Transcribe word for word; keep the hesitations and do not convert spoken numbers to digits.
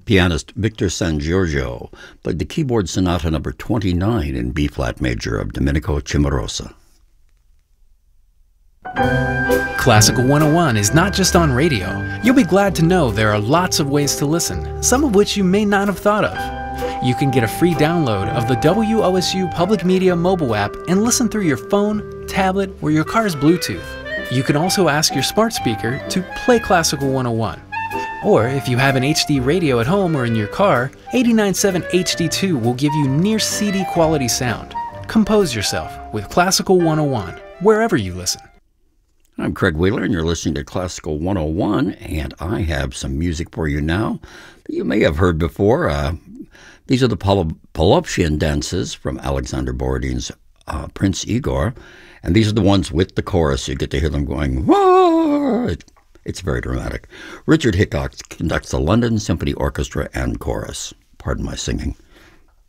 Pianist Victor San Giorgio played the keyboard sonata number twenty-nine in B-flat major of Domenico Cimarosa. Classical one oh one is not just on radio. You'll be glad to know there are lots of ways to listen, some of which you may not have thought of. You can get a free download of the W O S U Public Media mobile app and listen through your phone, tablet, or your car's Bluetooth. You can also ask your smart speaker to play Classical one oh one. Or if you have an H D radio at home or in your car, eighty-nine point seven H D two will give you near C D quality sound. Compose yourself with Classical one oh one, wherever you listen. I'm Craig Wheeler, and you're listening to Classical one oh one, and I have some music for you now that you may have heard before. Uh, these are the Pol- Polopshian dances from Alexander Borodin's uh, Prince Igor, and these are the ones with the chorus. You get to hear them going, whoa! It's very dramatic. Richard Hickox conducts the London Symphony Orchestra and Chorus. Pardon my singing.